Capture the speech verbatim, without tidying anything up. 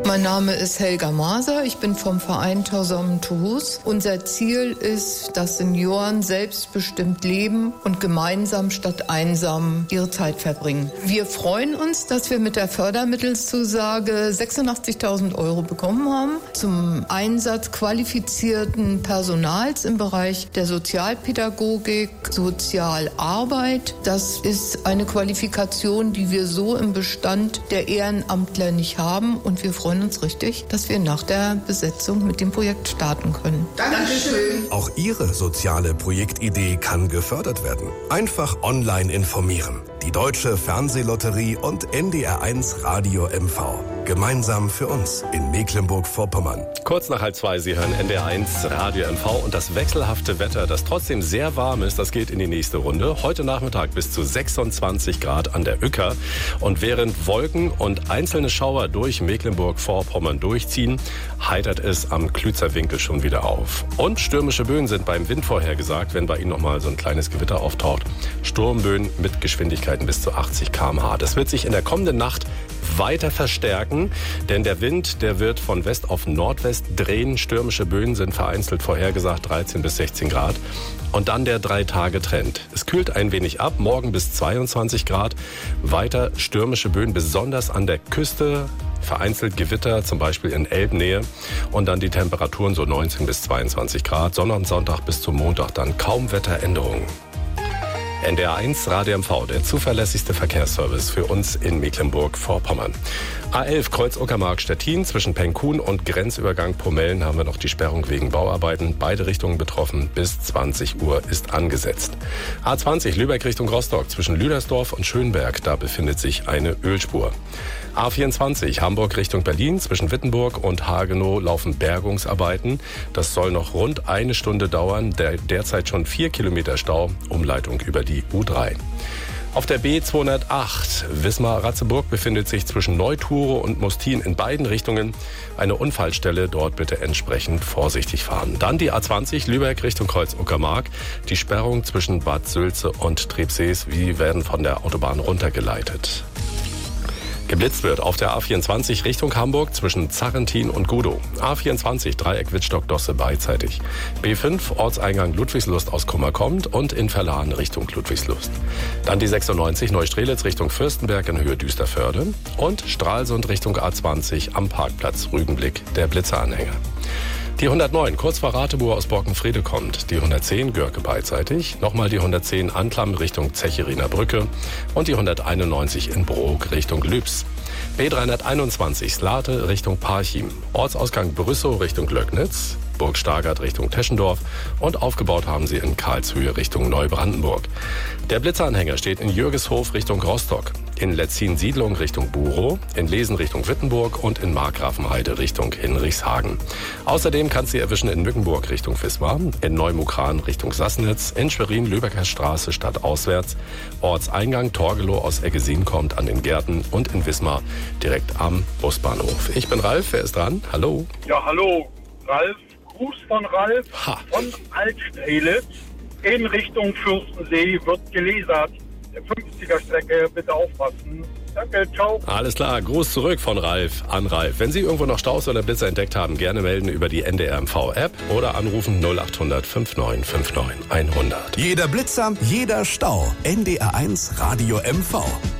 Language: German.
Mein Name ist Helga Maser, ich bin vom Verein Tausammen Tuhus. Unser Ziel ist, dass Senioren selbstbestimmt leben und gemeinsam statt einsam ihre Zeit verbringen. Wir freuen uns, dass wir mit der Fördermittelzusage sechsundachtzigtausend Euro bekommen haben zum Einsatz qualifizierten Personals im Bereich der Sozialpädagogik, Sozialarbeit. Das ist eine Qualifikation, die wir so im Bestand der Ehrenamtler nicht haben, und wir freuen uns richtig, dass wir nach der Besetzung mit dem Projekt starten können. Dankeschön. Auch Ihre soziale Projektidee kann gefördert werden. Einfach online informieren. Die Deutsche Fernsehlotterie und N D R eins Radio M V. Gemeinsam für uns in Mecklenburg-Vorpommern. Kurz nach halb zwei, Sie hören N D R eins Radio M V, und das wechselhafte Wetter, das trotzdem sehr warm ist, das geht in die nächste Runde. Heute Nachmittag bis zu sechsundzwanzig Grad an der Uecker, und während Wolken und einzelne Schauer durch Mecklenburg-Vorpommern durchziehen, heitert es am Klützer Winkel schon wieder auf. Und stürmische Böen sind beim Wind vorhergesagt, wenn bei Ihnen noch mal so ein kleines Gewitter auftaucht. Sturmböen mit Geschwindigkeiten bis zu achtzig Kilometer pro Stunde. Das wird sich in der kommenden Nacht weiter verstärken, denn der Wind, der wird von West auf Nordwest drehen. Stürmische Böen sind vereinzelt vorhergesagt, dreizehn bis sechzehn Grad. Und dann der Drei-Tage-Trend. Es kühlt ein wenig ab, morgen bis zweiundzwanzig Grad. Weiter stürmische Böen, besonders an der Küste. Vereinzelt Gewitter, zum Beispiel in Elbnähe. Und dann die Temperaturen so neunzehn bis zweiundzwanzig Grad. Sonntag und Sonntag bis zum Montag dann kaum Wetteränderungen. N D R eins Radio M V, der zuverlässigste Verkehrsservice für uns in Mecklenburg-Vorpommern. A elf Kreuz Uckermark-Stettin, zwischen Penkhuhn und Grenzübergang Pomellen haben wir noch die Sperrung wegen Bauarbeiten. Beide Richtungen betroffen, bis zwanzig Uhr ist angesetzt. A zwanzig Lübeck Richtung Rostock, zwischen Lüdersdorf und Schönberg, da befindet sich eine Ölspur. A vierundzwanzig Hamburg Richtung Berlin, zwischen Wittenburg und Hagenow laufen Bergungsarbeiten. Das soll noch rund eine Stunde dauern, der, derzeit schon vier Kilometer Stau, Umleitung über die U drei. Auf der B zweihundertacht Wismar-Ratzeburg befindet sich zwischen Neuthure und Mustin in beiden Richtungen eine Unfallstelle. Dort bitte entsprechend vorsichtig fahren. Dann die A zwanzig Lübeck Richtung Kreuz Uckermark. Die Sperrung zwischen Bad Sülze und Trepsees, die werden von der Autobahn runtergeleitet. Geblitzt wird auf der A vierundzwanzig Richtung Hamburg zwischen Zarrentin und Gudow. A vierundzwanzig Dreieck Wittstock-Dosse beidseitig. B fünf Ortseingang Ludwigslust aus Kummerkommt und in Verlahen Richtung Ludwigslust. Dann die sechsundneunzig Neustrelitz Richtung Fürstenberg in Höhe Düsterförde und Stralsund Richtung A zwanzig am Parkplatz Rügenblick der Blitzeranhänger. Die hundertneun kurz vor Rateburg aus Borkenfrede kommt, die hundertzehn Görke beidseitig, nochmal die hundertzehn Anklam Richtung Zechiriner Brücke und die hunderteinundneunzig in Brok Richtung Lübs. B dreihunderteinundzwanzig Slate Richtung Parchim, Ortsausgang Brüssow Richtung Löcknitz, Burg Stargard Richtung Teschendorf und aufgebaut haben sie in Karlshöhe Richtung Neubrandenburg. Der Blitzeranhänger steht in Jürgeshof Richtung Rostock, in Letzin-Siedlung Richtung Burow, in Lesen Richtung Wittenburg und in Markgrafenheide Richtung Hinrichshagen. Außerdem kannst du sie erwischen in Mückenburg Richtung Wismar, in Neumukran Richtung Sassnitz, in Schwerin-Lübecker Straße stadtauswärts, Ortseingang Torgelow aus Eggesin kommt an den Gärten und in Wismar direkt am Busbahnhof. Ich bin Ralf, wer ist dran? Hallo. Ja, hallo, Ralf. Gruß von Ralf ha. von Altstrelitz in Richtung Fürstensee wird gelasert. Der fünfziger Strecke, bitte aufpassen. Danke, ciao. Alles klar, Gruß zurück von Ralf an Ralf. Wenn Sie irgendwo noch Staus oder Blitzer entdeckt haben, gerne melden über die N D R M V-App oder anrufen null acht hundert neunundfünfzig neunundfünfzig hundert. Jeder Blitzer, jeder Stau. N D R eins Radio M V.